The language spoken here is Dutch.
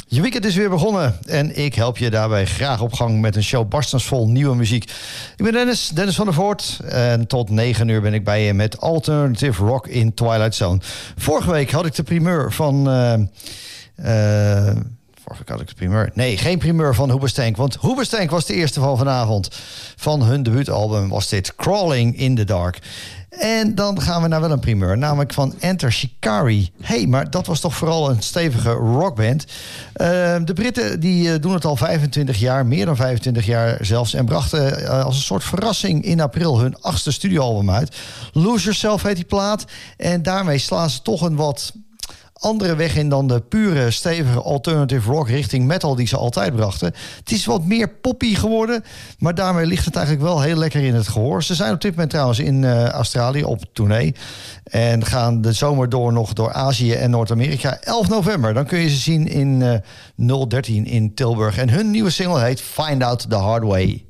Je weekend is weer begonnen en ik help je daarbij graag op gang met een show barstensvol nieuwe muziek. Ik ben Dennis van der Voort en tot 9 uur ben ik bij je met Alternative Rock in Twilight Zone. Vorige week had ik de primeur van... Vorige week had ik de primeur. Nee, geen primeur van Hoobastank, want Hoobastank was de eerste van vanavond. Van hun debuutalbum was dit Crawling in the Dark. En dan gaan we naar wel een primeur, namelijk van Enter Shikari. Maar dat was toch vooral een stevige rockband. De Britten die doen het al 25 jaar, meer dan 25 jaar zelfs... en brachten als een soort verrassing in april hun 8e studioalbum uit. Lose Yourself heet die plaat. En daarmee slaan ze toch een wat andere weg in dan de pure, stevige alternative rock richting metal die ze altijd brachten. Het is wat meer poppy geworden, maar daarmee ligt het eigenlijk wel heel lekker in het gehoor. Ze zijn op dit moment trouwens in Australië op tournee en gaan de zomer nog door Azië en Noord-Amerika. 11 november, dan kun je ze zien in 013 in Tilburg. En hun nieuwe single heet Find Out the Hard Way.